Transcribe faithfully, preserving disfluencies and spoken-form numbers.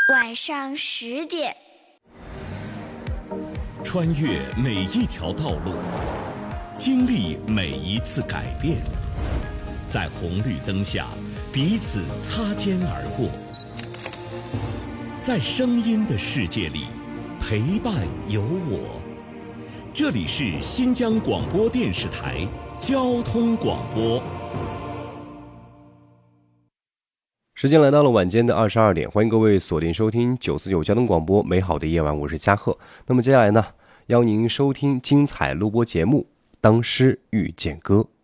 晚上十点， 穿越每一条道路，经历每一次改变，在红绿灯下彼此擦肩而过，在声音的世界里陪伴有我。这里是新疆广播电视台交通广播。 时间来到了晚间的二十二点，欢迎各位锁定收听九四九交通广播，美好的夜晚，我是嘉贺。那么接下来呢，邀您收听精彩录播节目《当诗遇见歌》。